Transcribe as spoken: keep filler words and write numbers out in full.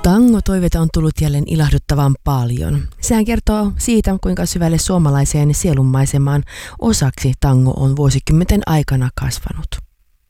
Tango-toiveita on tullut jälleen ilahduttavan paljon. Sehän kertoo siitä, kuinka syvälle suomalaiseen sielunmaisemaan osaksi tango on vuosikymmenten aikana kasvanut.